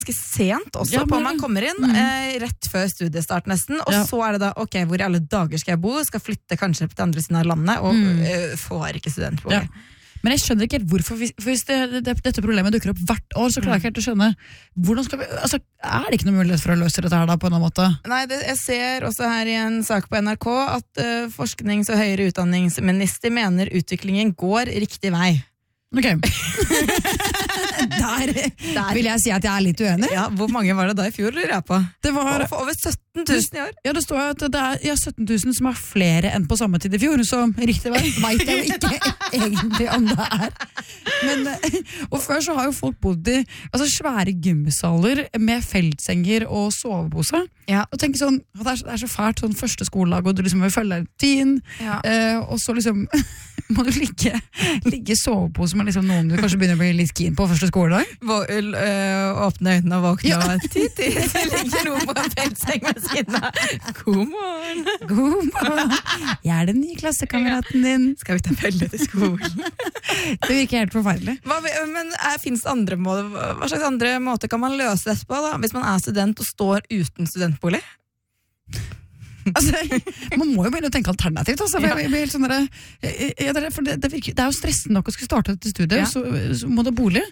ganske sent også på man kommer inn, rett før studiestart nesten, og så det da, ok, hvor i alle dager skal jeg bo? Skal flytte kanskje til andre siden av landet, og får ikke studentbolig. Men jeg skjønner ikke helt hvorfor, hvis dette problemet dukker opp hvert år, så klarer jeg ikke helt å skjønne, hvordan skal vi, altså, det ikke noe mulighet for å løse dette her da, på en annen måte? Nei, jeg ser også her i en sak på NRK at forsknings- og høyere utdanningsminister mener utviklingen går riktig vei. Ok. Der vil jeg si at jeg litt uenig. Ja, hvor mange var det da i fjor, lurer jeg på? Det var over 17 000 i år. Ja, det står at det 17 000 som flere enn på samme tid i fjor, så riktig vei vet jeg jo ikke egentlig om det Men, og før så har jo folk bodd i svære gymsaler med feltsenger og sovepose. Og tenker sånn, det så fælt sånn første skolelag, og du liksom vil følge rutin, og så liksom må du ligge i sovepose med liksom noen du kanskje begynner å bli litt keen på første skoledag. Åpne øynene og våkne og det ligger noe på en feltseng med siden av. God morgen. God morgen. Jeg den nye klassekameraten din. Skal vi ta følge til skolen? Det virker helt forferdelig. Men finnes det andre måter? Hva slags andre måter kan man løse dette på da? Hvis man student og står uten studentbolig? Man må jo begynne å tenke alternativt for sånn for det er jo stressende nok å skulle starte dette studiet, så må det bolig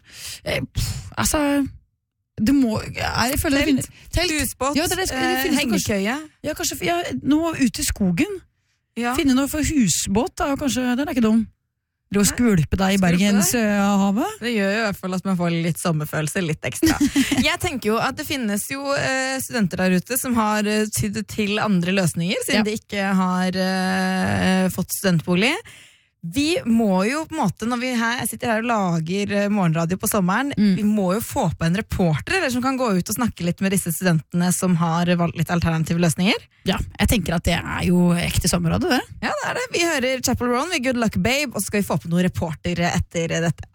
du må jeg føler telt, husbåt, hengekøye kanskje noe ut i skogen finne noe for husbåt da, kanskje, den ikke dum å skvulpe deg i Bergenshavet. Det gjør jo i hvert fall at man får litt sommerfølelse, litt ekstra. Jeg tenker jo at det finnes jo studenter der ute som har tydd til andre løsninger, siden de ikke har fått studentbolig. Vi må jo på en måte, når jeg sitter her og lager morgenradio på sommeren, vi må jo få på en reporter eller som kan gå ut og snakke litt med disse studentene som har valgt litt alternative løsninger. Ja, jeg tenker at det jo ekte sommerradio, det. Ja, det det. Vi hører Chapel Roan med Good Luck Babe, og så skal vi få på noen reporter etter dette.